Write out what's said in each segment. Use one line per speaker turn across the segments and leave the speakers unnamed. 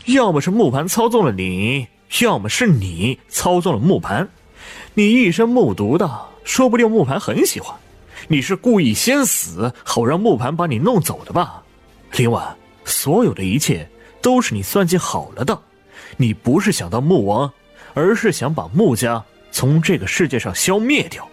要么是木盘操纵了你，要么是你操纵了木盘。你一生木毒的，说不定木盘很喜欢。你是故意先死，好让木盘把你弄走的吧？林婉，所有的一切都是你算计好了的。你不是想当木王，而是想把穆家从这个世界上消灭掉。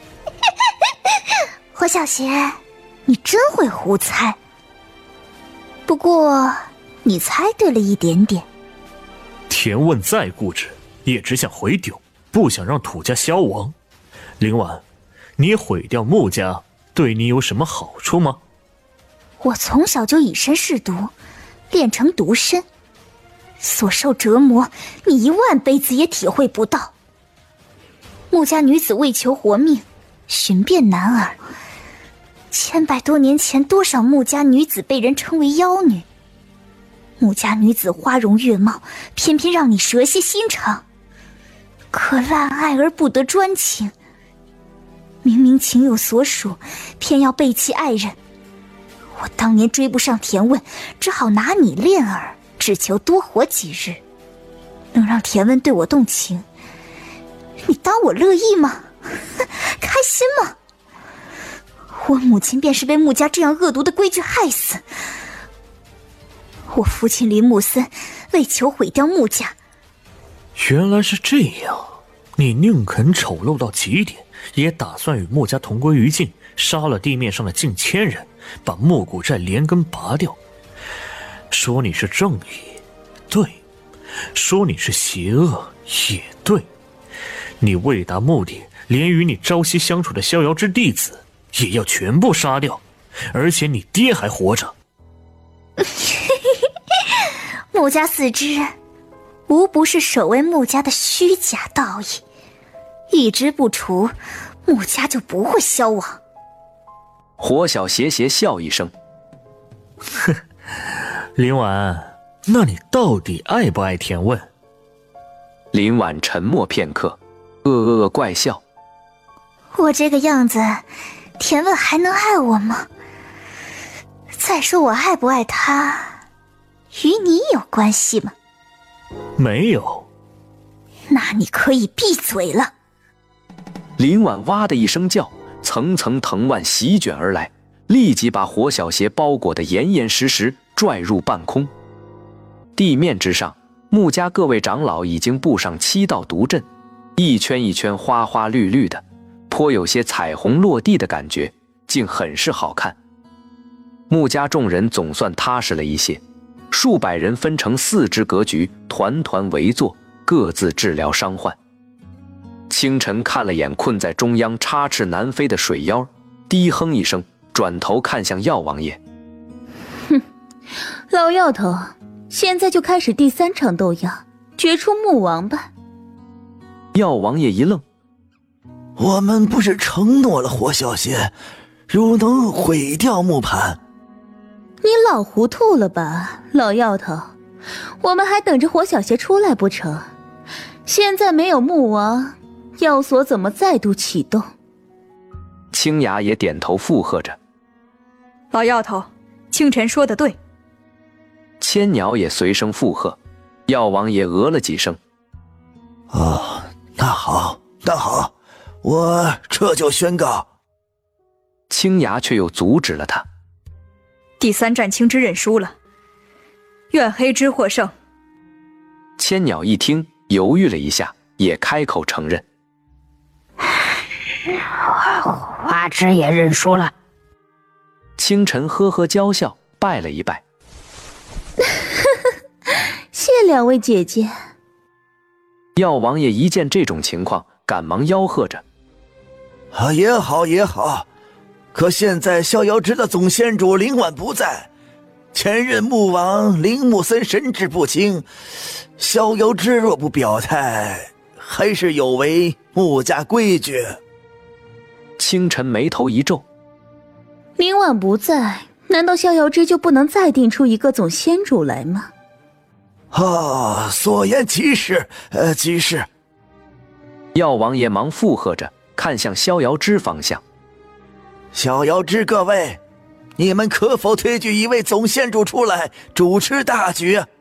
火小邪，你真会胡猜。不过你猜对了一点点。
田问再固执，也只想回丢，不想让土家消亡。林婉，你毁掉穆家对你有什么好处吗？
我从小就以身试毒，练成毒身，所受折磨你10000辈子也体会不到。穆家女子为求活命，寻遍男儿。10000多年前，多少穆家女子被人称为妖女。穆家女子花容月貌，偏偏让你蛇蝎心肠。可滥爱而不得专情，明明情有所属，偏要背弃爱人。我当年追不上田问，只好拿你练儿，只求多活几日，能让田问对我动情。你当我乐意吗？开心吗？我母亲便是被穆家这样恶毒的规矩害死。我父亲林木森为求毁掉穆家。
原来是这样，你宁肯丑陋到极点，也打算与穆家同归于尽，杀了地面上的近1000人，把木谷寨连根拔掉。说你是正义，对；说你是邪恶，也对。你为达目的，连与你朝夕相处的逍遥之弟子也要全部杀掉，而且你爹还活着。
穆家4支无不是守卫穆家的虚假道义，一支不除，穆家就不会消亡。
火小邪邪笑一声，
哼，林婉，那你到底爱不爱田问？
林婉沉默片刻，恶怪笑。
我这个样子，田问还能爱我吗？再说我爱不爱他，与你有关系吗？
没有。
那你可以闭嘴了。
林婉哇的一声叫，层层藤蔓席卷而来，立即把火小邪包裹得严严实实，拽入半空。地面之上，穆家各位长老已经布上7道毒阵，一圈一圈花花绿绿的，颇有些彩虹落地的感觉，竟很是好看。穆家众人总算踏实了一些，数百人分成4支格局，团团围坐，各自治疗伤患。清晨看了眼困在中央插翅难飞的水妖，低哼一声，转头看向药王爷。
哼，老药头，现在就开始第3场斗药，决出穆王吧。
药王爷一愣，
我们不是承诺了火小邪，如能毁掉木盘。
你老糊涂了吧，老药头，我们还等着火小邪出来不成？现在没有穆王，药所怎么再度启动？
青雅也点头附和着。
老药头，清晨说得对。
千鸟也随声附和，药王爷了几声。
哦，那好，那好，我这就宣告。
青雅却又阻止了他。
第3战青之认输了，愿黑之获胜。
千鸟一听，犹豫了一下，也开口承认。
花枝也认输了。
清晨呵呵娇笑，拜了一拜。
谢2位姐姐。
药王爷一见这种情况，赶忙吆喝着：
也好也好，可现在逍遥之的总仙主林婉不在，前任穆王林木森神志不清，逍遥之若不表态，还是有违穆家规矩。
清晨眉头一皱，
林婉不在，难道逍遥之就不能再定出一个总仙主来吗？
所言极是，极是。
药王爷忙附和着，看向逍遥之方向。
逍遥之各位，你们可否推举一位总仙主出来主持大局？